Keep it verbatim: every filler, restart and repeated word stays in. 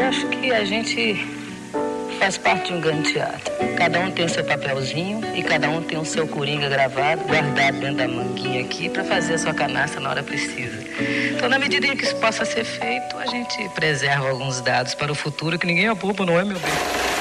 acho que a gente faz parte de um grande teatro. Cada um tem o seu papelzinho e cada um tem o seu coringa gravado, guardado dentro da manguinha aqui para fazer a sua canastra na hora precisa. Então, na medida em que isso possa ser feito, a gente preserva alguns dados para o futuro que ninguém apoupa, não é, meu bem?